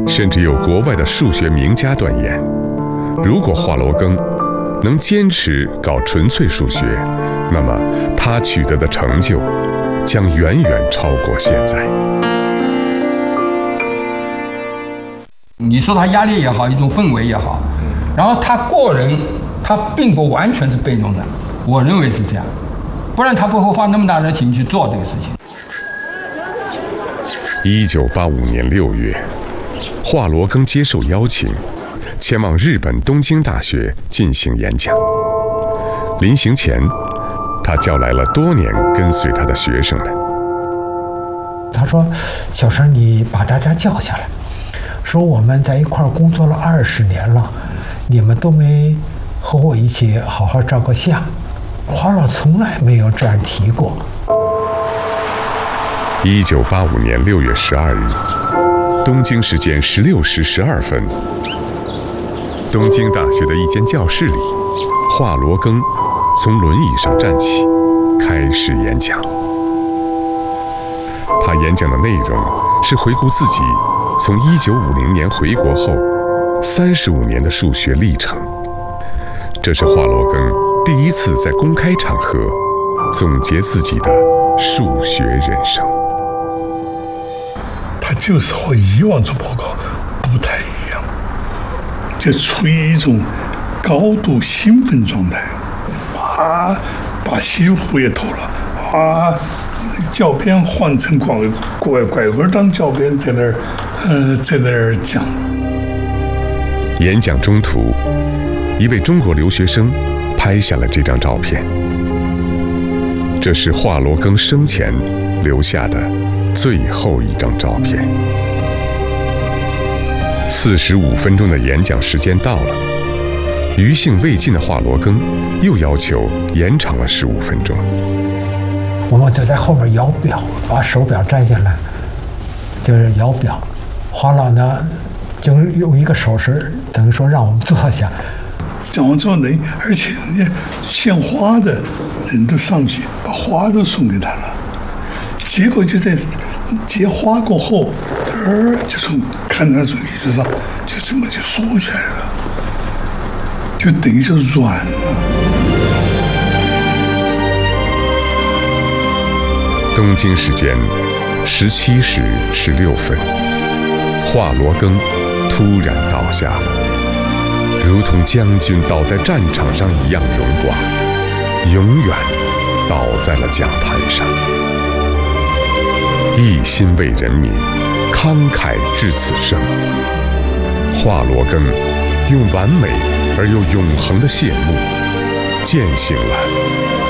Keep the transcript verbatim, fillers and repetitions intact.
甚至有国外的数学名家断言，如果华罗庚能坚持搞纯粹数学，那么他取得的成就将远远超过现在。 你说他压力也好，一种氛围也好，然后他个人他并不完全是被动的，我认为是这样，不然他不会花那么大的劲去做这个事情。 一九八五年六月，华罗庚接受邀请，前往日本东京大学进行演讲。临行前，他叫来了多年跟随他的学生们。 他说：“小生，你把大家叫下来，说我们在一块儿工作了二十年了，你们都没和我一起好好照个相。华老从来没有这样提过。” 一九八五年六月十二日，东京时间十六时十二分，东京大学的一间教室里，华罗庚从轮椅上站起，开始演讲。他演讲的内容是回顾自己从一九五零年回国后三十五年的数学历程。这是华罗庚第一次在公开场合总结自己的数学人生。 他就是和以往做报告不太一样，就处于一种高度兴奋状态，啊，把西湖也偷了，啊，教鞭换成拐拐拐棍当教鞭，在那儿，呃，在那儿讲。 演讲中途，一位中国留学生拍下了这张照片，这是华罗庚生前留下的最后一张照片。四十五分钟的演讲时间到了，余兴未尽的华罗庚又要求延长了十五分钟。 我们就在后面摇表，把手表摘下来，就是摇表。华老呢，就是用一个手势，等于说让我们坐下。 讲完之后呢，而且人家献花的人都上去把花都送给他了。结果就在结花过后，呃，就从看台从椅子上就这么就缩下来了，就等于就软了。 东京时间十七时十六分，华罗庚突然倒下了，如同将军倒在战场上一样荣光，永远倒在了讲坛上。一心为人民，慷慨至此生。华罗庚用完美而又永恒的谢幕，践行了